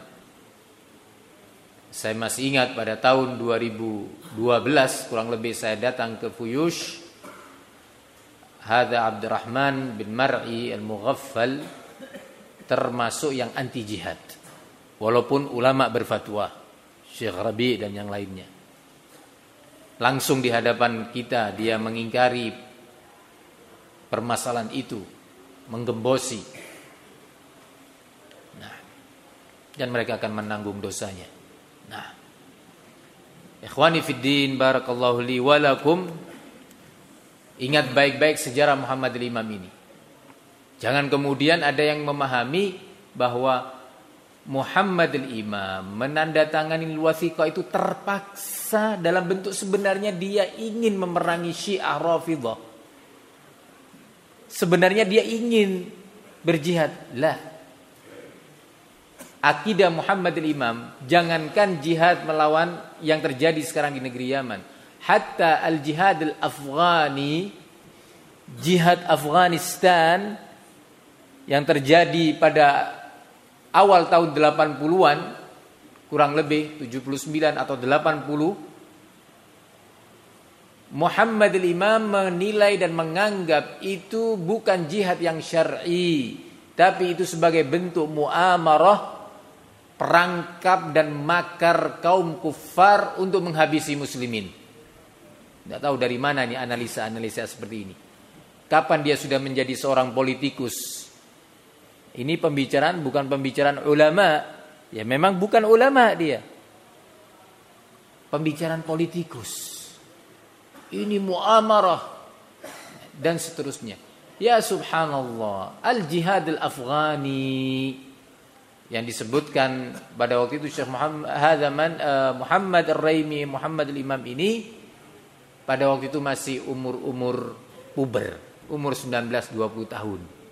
Saya masih ingat pada tahun dua ribu dua belas kurang lebih saya datang ke Fuyush. Hadza Abdurrahman bin Mar'i al-Mughaffal termasuk yang anti jihad. Walaupun ulama berfatwa, Syekh Rabi dan yang lainnya. Langsung di hadapan kita dia mengingkari permasalahan itu, menggembosi. Nah, dan mereka akan menanggung dosanya. Nah, ikhwani fid din, barakallahu li wa lakum. Ingat baik-baik sejarah Muhammad al-Imam ini. Jangan kemudian ada yang memahami bahwa Muhammad al-Imam menandatangani wathiqah itu terpaksa dalam bentuk sebenarnya dia ingin memerangi Syiah Rafidhah. Sebenarnya dia ingin berjihad. Lah. Akidah Muhammad al-Imam, jangankan jihad melawan yang terjadi sekarang di negeri Yaman. Hatta al-jihad al-Afghani, jihad Afghanistan yang terjadi pada awal tahun delapan puluhan, kurang lebih tujuh puluh sembilan atau delapan puluh, Muhammad al-Imam menilai dan menganggap itu bukan jihad yang syar'i, tapi itu sebagai bentuk muamarah, perangkap dan makar kaum kufar untuk menghabisi muslimin. Tidak tahu dari mana nih analisa-analisa seperti ini. Kapan dia sudah menjadi seorang politikus? Ini pembicaraan bukan pembicaraan ulama. Ya memang bukan ulama dia. Pembicaraan politikus. Ini muamarah dan seterusnya. Ya subhanallah, al-jihad al-Afghani yang disebutkan pada waktu itu Syekh Muhammad Hadaman uh, Muhammad Ar-Raimi, Muhammad al-Imam ini pada waktu itu masih umur-umur puber, umur sembilan belas dua puluh tahun.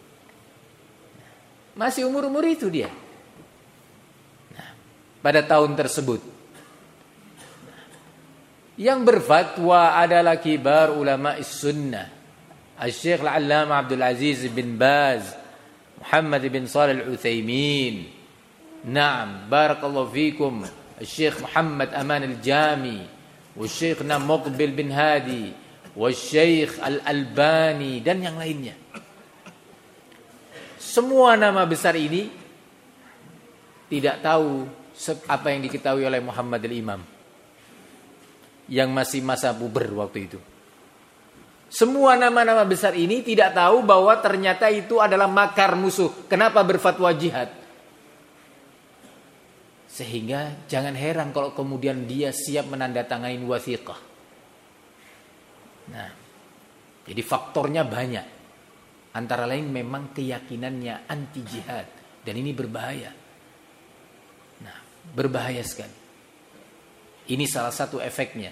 Masih umur-umur itu dia. Nah, pada tahun tersebut. Nah, yang berfatwa adalah kibar ulama sunnah. Al-Syekh Al-Allamah Abdul Aziz bin Baz, Muhammad bin Shalih Al-Utsaimin. Naam, barakallahu fikum. Al-Syekh Muhammad Aman Al-Jami. Wasyikhna Muqbil bin Hadi, Wasyikh Al-Albani dan yang lainnya. Semua nama besar ini tidak tahu apa yang diketahui oleh Muhammad al-Imam yang masih masa puber waktu itu. Semua nama-nama besar ini tidak tahu bahwa ternyata itu adalah makar musuh. Kenapa berfatwa jihad? Sehingga jangan heran kalau kemudian dia siap menandatangani wathiqah. Nah, jadi faktornya banyak. Antara lain memang keyakinannya anti jihad. Dan ini berbahaya. Nah, berbahaya sekali. Ini salah satu efeknya.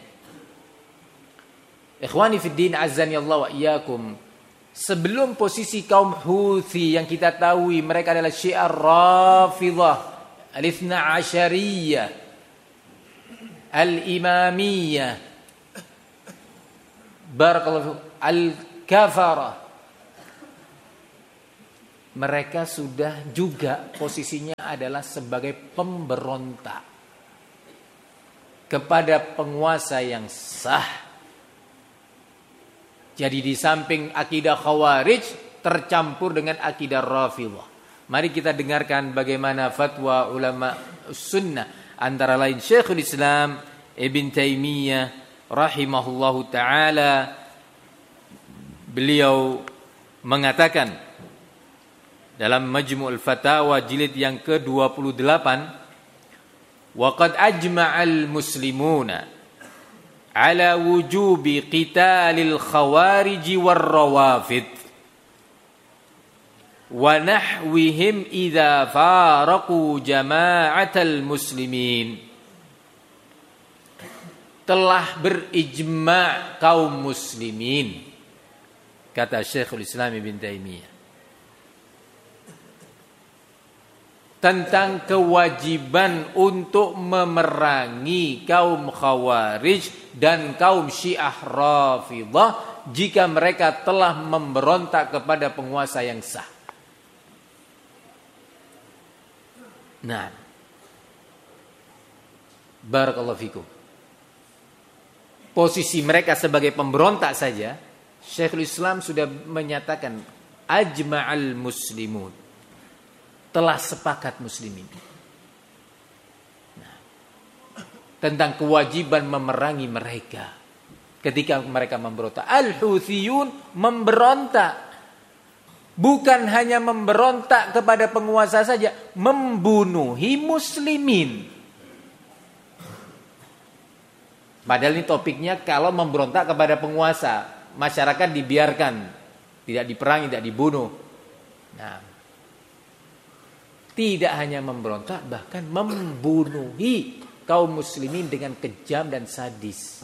Ikhwani fiddin azzani Allah wa iyyakum. Sebelum posisi kaum Houthi yang kita tahu mereka adalah Syiah Rafidhah, Al-Ithna Asyariyah, Al-Imamiyah, Barakallahu al-kafarah. Mereka sudah juga posisinya adalah sebagai pemberontak kepada penguasa yang sah. Jadi di samping akidah Khawarij tercampur dengan akidah Rafidhah. Mari kita dengarkan bagaimana fatwa ulama sunnah, antara lain Syekhul Islam Ibn Taimiyah rahimahullahu taala. Beliau mengatakan dalam Majmu'ul Fatawa jilid yang ke dua puluh delapan, wa qad ajma'al muslimuna ala wujubi qitalil khawarij war rawafid wa nahwihim idza faraqu jama'atal muslimin. Telah berijma' kaum muslimin, kata Syekhul Islam Ibn Taimiyah, tentang kewajiban untuk memerangi kaum Khawarij dan kaum Syiah Rafidhah jika mereka telah memberontak kepada penguasa yang sah. Nah, barakallahu fikum. Posisi mereka sebagai pemberontak saja, Syekhul Islam sudah menyatakan ajma'al muslimun, telah sepakat muslimin, nah, tentang kewajiban memerangi mereka ketika mereka memberontak. Al-Houthiyun memberontak, bukan hanya memberontak kepada penguasa saja, membunuhi muslimin. Padahal ini topiknya kalau memberontak kepada penguasa, masyarakat dibiarkan, tidak diperangi, tidak dibunuh. Nah, tidak hanya memberontak, bahkan membunuhi kaum muslimin dengan kejam dan sadis.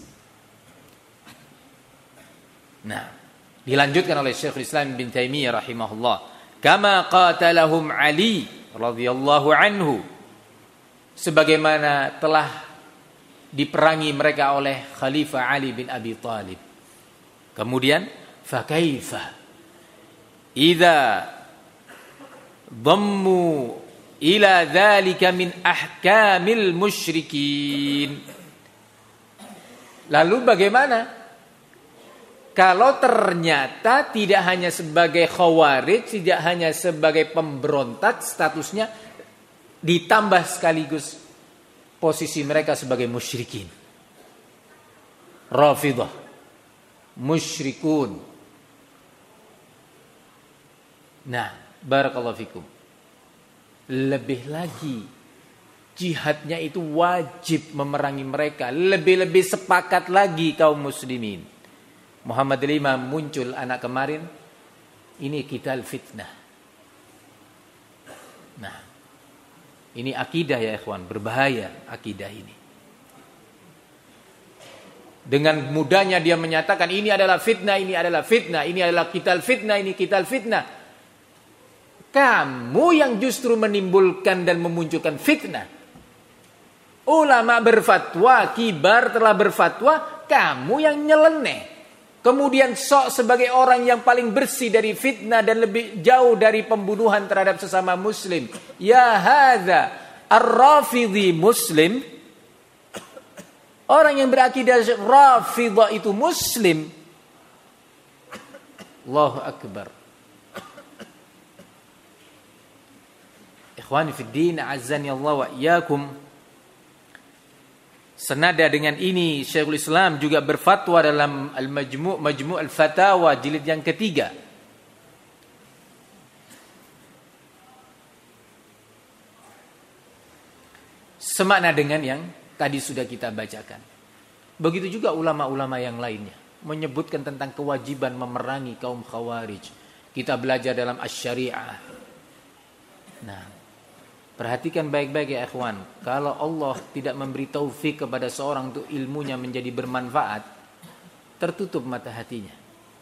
Nah, dilanjutkan oleh Syekhul Islam bin Taimiyah rahimahullah, kama qatalahum Ali radhiyallahu anhu, sebagaimana telah diperangi mereka oleh Khalifah Ali bin Abi Thalib. Kemudian fa kaifa idza dhammu ila dzalika min ahkamil musyrikin. Lalu bagaimana kalau ternyata tidak hanya sebagai Khawarij, tidak hanya sebagai pemberontak statusnya, ditambah sekaligus posisi mereka sebagai musyrikin, Rafidhah, musyrikun. Nah, barakallahu fikum. Lebih lagi, jihadnya itu wajib memerangi mereka. Lebih-lebih sepakat lagi kaum muslimin. Muhammad lima muncul anak kemarin, ini qital fitnah. Nah, ini akidah ya ikhwan, berbahaya akidah ini. Dengan mudahnya dia menyatakan ini adalah fitnah, ini adalah fitnah, ini adalah qital fitnah, ini qital fitnah. Kamu yang justru menimbulkan dan memunculkan fitnah. Ulama berfatwa, kibar telah berfatwa, kamu yang nyeleneh. Kemudian sok sebagai orang yang paling bersih dari fitnah dan lebih jauh dari pembunuhan terhadap sesama muslim. Ya hadza ar-Rafidhi muslim. Orang yang berakidah Rafidhah itu muslim. Allahu akbar. Ikhwani fid din, azzani Allah wa iyyakum. Senada dengan ini Syekhul Islam juga berfatwa dalam Al-Majmu' Majmu' Al-Fatawa jilid yang ketiga. Semakna dengan yang tadi sudah kita bacakan. Begitu juga ulama-ulama yang lainnya menyebutkan tentang kewajiban memerangi kaum Khawarij. Kita belajar dalam Asy-Syari'ah. Nah, perhatikan baik-baik ya ikhwan. Kalau Allah tidak memberi taufik kepada seorang untuk ilmunya menjadi bermanfaat, tertutup mata hatinya.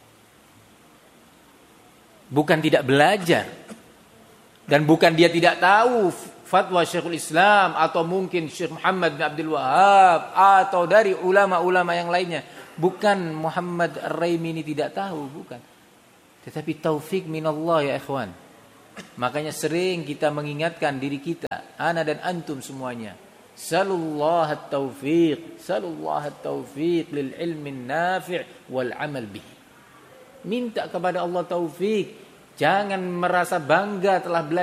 Bukan tidak belajar. Dan bukan dia tidak tahu fatwa Syekhul Islam atau mungkin Syekh Muhammad bin Abdul Wahhab atau dari ulama-ulama yang lainnya. Bukan Muhammad Ar-Raimi ini tidak tahu, bukan. Tetapi taufik minallah ya ikhwan. Makanya sering kita mengingatkan diri kita, ana dan antum semuanya. Salullah at-taufiq, salullah at-taufiq lil ilmi nafi' wal amal bihi. Minta kepada Allah taufik. Jangan merasa bangga telah belajar